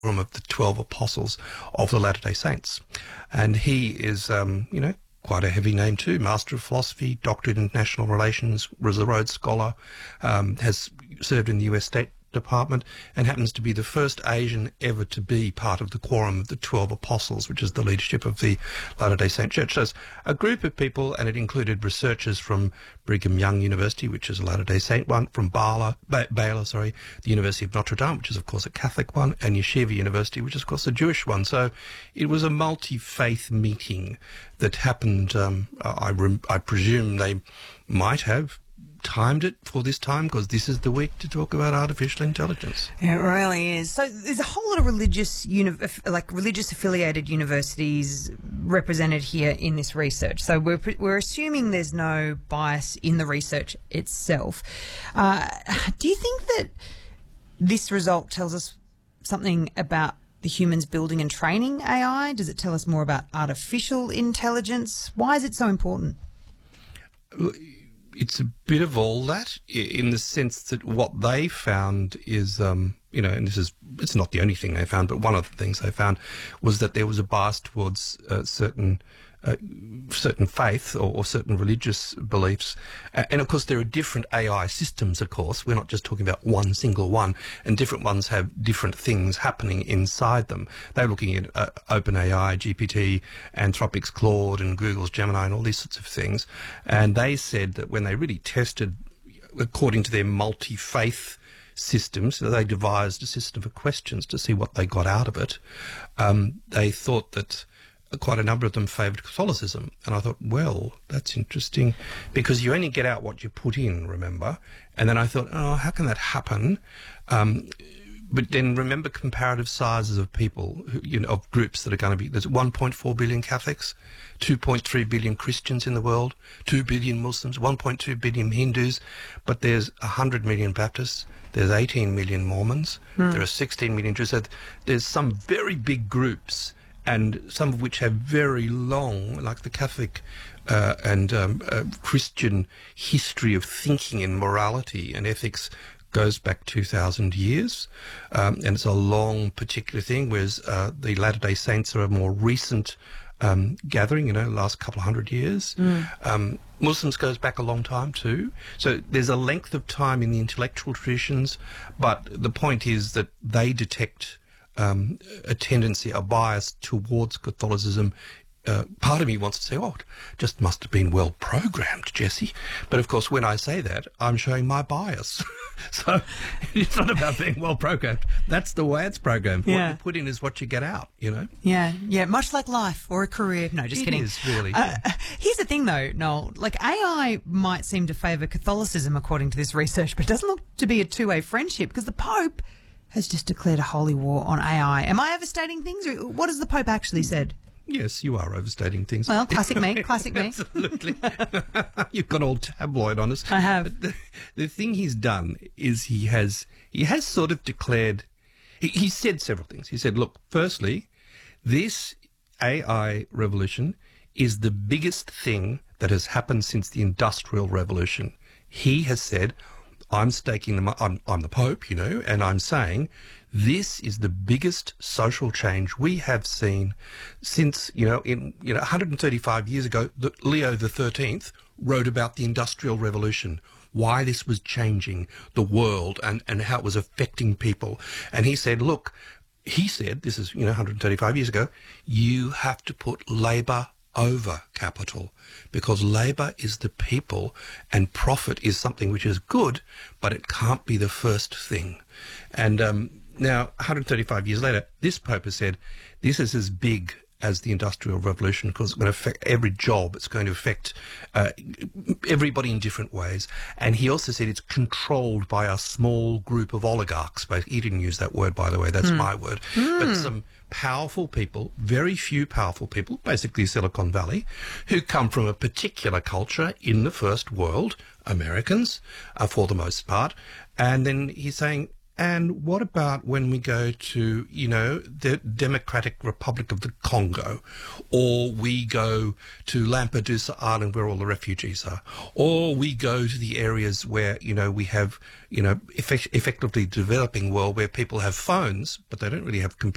Quorum of the 12 Apostles of the Latter-day Saints. And he is, quite a heavy name too, Master of Philosophy, Doctorate in International Relations, was a Rhodes Scholar, has served in the US State Department, and happens to be the first Asian ever to be part of the Quorum of the 12 Apostles, which is the leadership of the Latter-day Saint Church. So it's a group of people, and it included researchers from Brigham Young University, which is a Latter-day Saint one, from Baylor, the University of Notre Dame, which is, of course, a Catholic one, and Yeshiva University, which is, of course, a Jewish one. So it was a multi-faith meeting that happened. I presume they might have timed it for this time, because this is the week to talk about artificial intelligence. It really is. So there's a whole lot of religious affiliated universities represented here in this research. So we're assuming there's no bias in the research itself. Do you think that this result tells us something about the humans building and training AI? Does it tell us more about artificial intelligence? Why is it so important? It's a bit of all that, in the sense that what they found is, and it's not the only thing they found, but one of the things they found was that there was a bias towards certain faith or certain religious beliefs. And of course, there are different AI systems, of course. We're not just talking about one single one, and different ones have different things happening inside them. They're looking at OpenAI, GPT, Anthropic's Claude, and Google's Gemini, and all these sorts of things. And they said that when they really tested, according to their multi-faith systems, so they devised a system of questions to see what they got out of it, they thought that quite a number of them favoured Catholicism. And I thought, well, that's interesting, because you only get out what you put in, remember? And then I thought, oh, how can that happen? But then remember comparative sizes of people, of groups that are going to be, there's 1.4 billion Catholics, 2.3 billion Christians in the world, 2 billion Muslims, 1.2 billion Hindus, but there's 100 million Baptists, there's 18 million Mormons, there are 16 million Jews. So there's some very big groups, and some of which have very long, like the Catholic and Christian history of thinking in morality and ethics goes back 2,000 years, and it's a long particular thing, whereas the Latter-day Saints are a more recent gathering, last couple of hundred years. Muslims goes back a long time too. So there's a length of time in the intellectual traditions, but the point is that they detect a tendency, a bias towards Catholicism. Part of me wants to say, oh, it just must have been well programmed, Jesse. But of course, when I say that, I'm showing my bias. So it's not about being well programmed. That's the way it's programmed. Yeah. What you put in is what you get out, Yeah, much like life or a career. No, just kidding. It is, really. Here's the thing, though, Noel. Like, AI might seem to favour Catholicism, according to this research, but it doesn't look to be a two-way friendship, because the Pope has just declared a holy war on AI. Am I overstating things? Or what has the Pope actually said? Yes, you are overstating things. Well, classic me. Absolutely. You've got all tabloid on us. I have. But the thing he's done is he has sort of declared, he said several things. He said, look, firstly, this AI revolution is the biggest thing that has happened since the Industrial Revolution. He has said, I'm the Pope, and I'm saying this is the biggest social change we have seen since, 135 years ago, Leo XIII wrote about the Industrial Revolution, why this was changing the world and how it was affecting people. And he said, look, this is, 135 years ago, you have to put labour over capital, because labour is the people and profit is something which is good, but it can't be the first thing. And now, 135 years later, this Pope has said this is as big as the Industrial Revolution, because it's going to affect every job. It's going to affect everybody in different ways. And he also said it's controlled by a small group of oligarchs. He didn't use that word, by the way. That's my word. But some powerful people, very few powerful people, basically Silicon Valley, who come from a particular culture in the First World, Americans, for the most part. And then he's saying, and what about when we go to, the Democratic Republic of the Congo, or we go to Lampedusa Island where all the refugees are, or we go to the areas where, we have, effectively developing world where people have phones, but they don't really have